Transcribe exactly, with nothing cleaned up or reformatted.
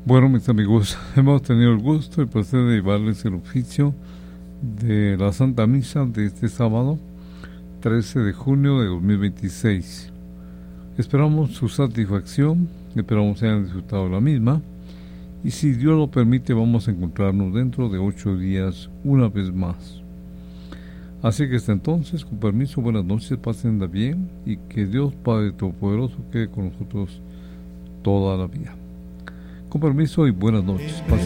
Bueno, mis amigos, hemos tenido el gusto y placer de llevarles el oficio de la Santa Misa de este sábado, trece de junio de dos mil veintiséis. Esperamos su satisfacción, esperamos que hayan disfrutado de la misma, y si Dios lo permite vamos a encontrarnos dentro de ocho días una vez más. Así que hasta entonces, con permiso, buenas noches, pásenla bien y que Dios Padre Todopoderoso quede con nosotros toda la vida. Con permiso y buenas noches. Pásenla.